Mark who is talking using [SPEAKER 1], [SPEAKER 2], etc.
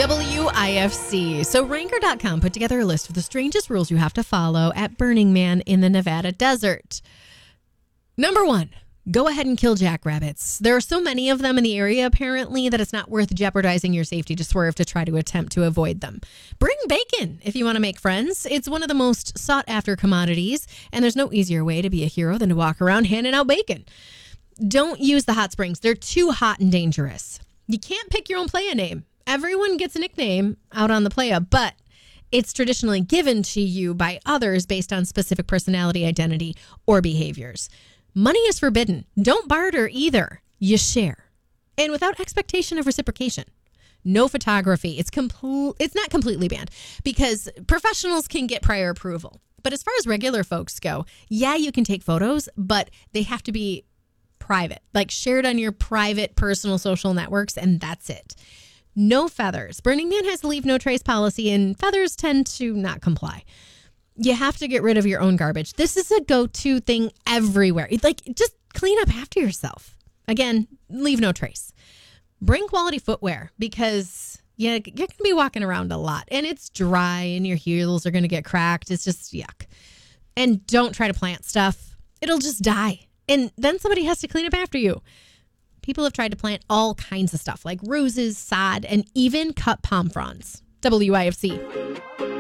[SPEAKER 1] WIFC. So Ranker.com put together a list of the strangest rules you have to follow at Burning Man in the Nevada desert. Number 1, go ahead and kill jackrabbits. There are so many of them in the area, apparently, that it's not worth jeopardizing your safety to swerve to try to attempt to avoid them. Bring bacon if you want to make friends. It's one of the most sought-after commodities, and there's no easier way to be a hero than to walk around handing out bacon. Don't use the hot springs. They're too hot and dangerous. You can't pick your own playa name. Everyone gets a nickname out on the playa, but it's traditionally given to you by others based on specific personality, identity, or behaviors. Money is forbidden. Don't barter either. You share. And without expectation of reciprocation. No photography. It's not completely banned because professionals can get prior approval. But as far as regular folks go, yeah, you can take photos, but they have to be private, like shared on your private personal social networks, and that's it. No feathers. Burning Man has a leave no trace policy, and feathers tend to not comply. You have to get rid of your own garbage. This is a go-to thing everywhere. Like, just clean up after yourself. Again, leave no trace. Bring quality footwear because you're going to be walking around a lot, and it's dry, and your heels are going to get cracked. It's just yuck. And don't try to plant stuff. It'll just die, and then somebody has to clean up after you. People have tried to plant all kinds of stuff like roses, sod, and even cut palm fronds. WIFC.